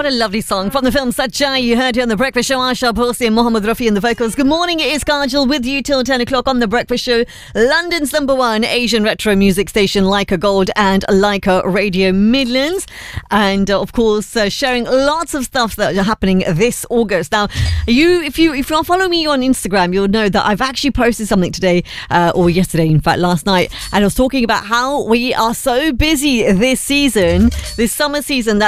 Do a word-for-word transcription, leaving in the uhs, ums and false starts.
what a lovely song from the film Sachai. You heard here on The Breakfast Show. Asha Bhosle and Mohammed Rafi in the vocals. Good morning, it is Kajal with you till ten o'clock on The Breakfast Show. London's number one Asian retro music station, Leica Gold and Leica Radio Midlands. And uh, of course, uh, sharing lots of stuff that are happening this August. Now, you, if you if you follow me on Instagram, you'll know that I've actually posted something today, uh, or yesterday, in fact, last night. And I was talking about how we are so busy this season, this summer season, that